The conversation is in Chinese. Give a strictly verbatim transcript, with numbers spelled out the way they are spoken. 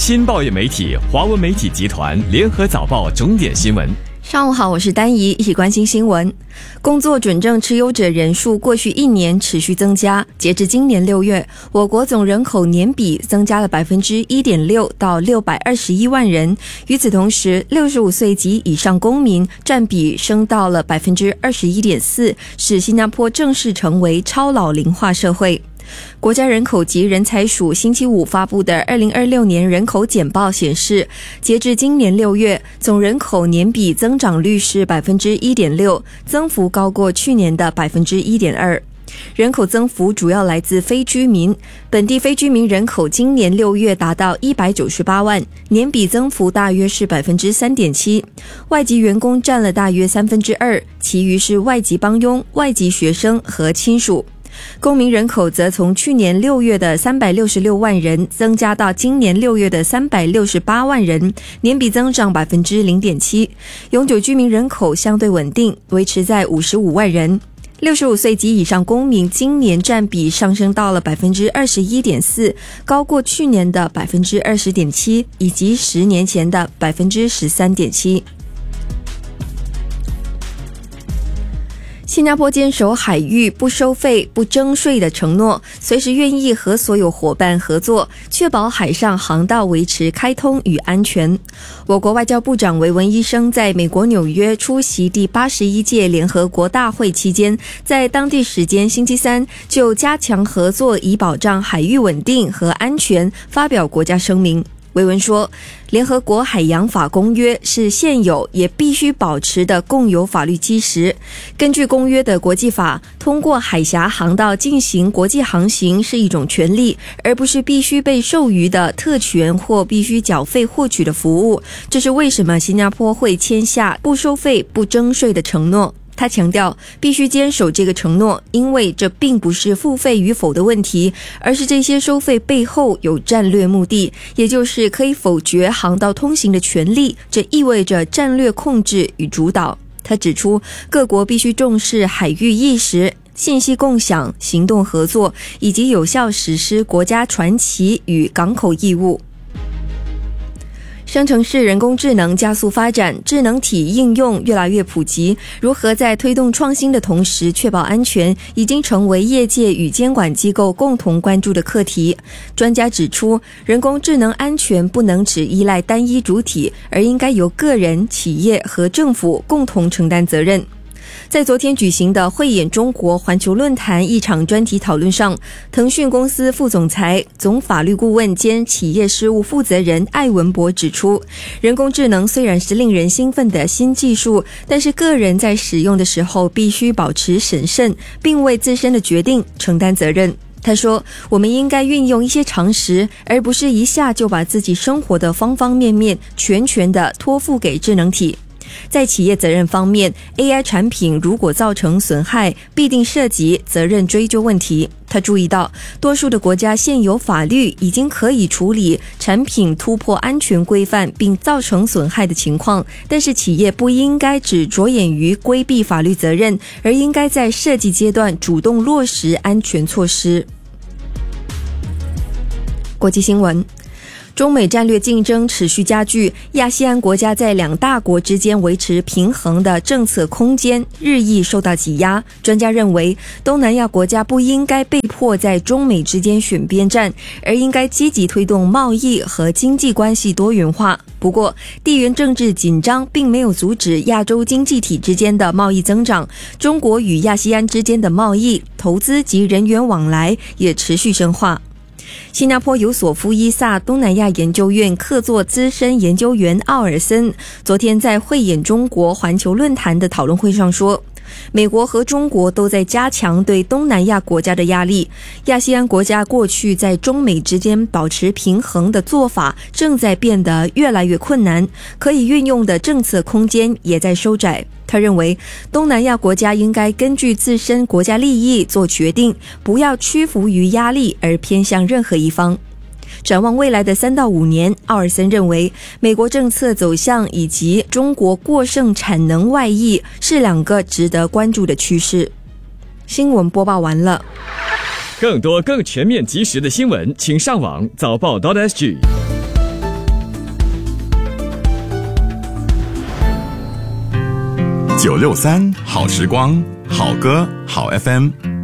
新报业媒体华文媒体集团联合早报重点新闻。 上午好，我是丹怡，一起关心新闻。工作准证持有者人数过去一年持续增加，截至今年六月，我国总人口年比增加了 百分之一点六 到六百二十一万人。与此同时，六十五岁及以上公民占比升到了 百分之二十一点四， 使新加坡正式成为超老龄化社会。国家人口及人才署星期五发布的二零二六年人口简报显示，截至今年六月，总人口年比增长率是 百分之一点六， 增幅高过去年的 百分之一点二。人口增幅主要来自非居民，本地非居民人口今年六月达到一百九十八万，年比增幅大约是 百分之三点七。 外籍员工占了大约三分之二，其余是外籍帮佣、外籍学生和亲属。公民人口则从去年六月的三百六十六万人增加到今年六月的三百六十八万人，年比增长 百分之零点七。 永久居民人口相对稳定，维持在五十五万人。六十五岁及以上公民今年占比上升到了 百分之二十一点四， 高过去年的 百分之二十点七 以及十年前的 百分之十三点七。新加坡坚守海域不收费、不征税的承诺，随时愿意和所有伙伴合作，确保海上航道维持开通与安全。我国外交部长维文医生在美国纽约出席第八十一届联合国大会期间，在当地时间星期三就加强合作以保障海域稳定和安全发表国家声明。维文说，联合国海洋法公约是现有也必须保持的共有法律基石。根据公约的国际法，通过海峡航道进行国际航行是一种权利，而不是必须被授予的特权或必须缴费获取的服务。这是为什么新加坡会签下不收费、不征税的承诺。他强调必须坚守这个承诺，因为这并不是付费与否的问题，而是这些收费背后有战略目的，也就是可以否决航道通行的权利，这意味着战略控制与主导。他指出，各国必须重视海域意识、信息共享、行动合作，以及有效实施国家船旗与港口义务。生成式人工智能加速发展，智能体应用越来越普及，如何在推动创新的同时确保安全，已经成为业界与监管机构共同关注的课题。专家指出，人工智能安全不能只依赖单一主体，而应该由个人、企业和政府共同承担责任。在昨天举行的慧眼中国环球论坛一场专题讨论上，腾讯公司副总裁、总法律顾问兼企业事务负责人艾文博指出，人工智能虽然是令人兴奋的新技术，但是个人在使用的时候必须保持审慎，并为自身的决定承担责任。他说，我们应该运用一些常识，而不是一下就把自己生活的方方面面全权地托付给智能体。在企业责任方面， A I 产品如果造成损害，必定涉及责任追究问题。他注意到，多数的国家现有法律已经可以处理产品突破安全规范并造成损害的情况，但是企业不应该只着眼于规避法律责任，而应该在设计阶段主动落实安全措施。国际新闻，中美战略竞争持续加剧，亚细安国家在两大国之间维持平衡的政策空间日益受到挤压。专家认为，东南亚国家不应该被迫在中美之间选边站，而应该积极推动贸易和经济关系多元化。不过，地缘政治紧张并没有阻止亚洲经济体之间的贸易增长，中国与亚细安之间的贸易、投资及人员往来也持续深化。新加坡尤索夫伊萨东南亚研究院客座资深研究员奥尔森昨天在慧眼中国环球论坛的讨论会上说，美国和中国都在加强对东南亚国家的压力，亚细安国家过去在中美之间保持平衡的做法正在变得越来越困难，可以运用的政策空间也在收窄。他认为，东南亚国家应该根据自身国家利益做决定，不要屈服于压力而偏向任何一方。展望未来的三到五年，奥尔森认为，美国政策走向以及中国过剩产能外溢是两个值得关注的趋势。新闻播报完了。 更多更全面及时的新闻，请上网早报 .sg。 九六三好时光，好歌好 F M。